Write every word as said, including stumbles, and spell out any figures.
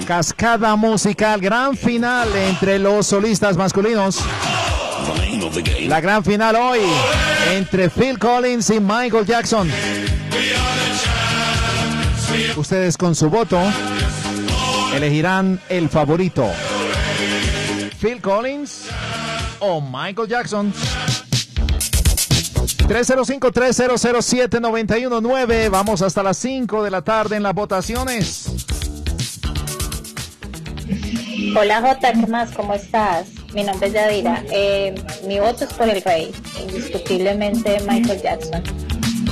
Cascada musical, gran final entre los solistas masculinos. La gran final hoy entre Phil Collins y Michael Jackson. Ustedes con su voto elegirán el favorito, Phil Collins o Michael Jackson. tres cero cinco, tres cero cero siete, nueve uno nueve. Vamos hasta las cinco de la tarde en las votaciones. Hola Jota, ¿qué más? ¿Cómo estás? Mi nombre es Yadira. Eh, mi voto es por el rey, indiscutiblemente Michael Jackson.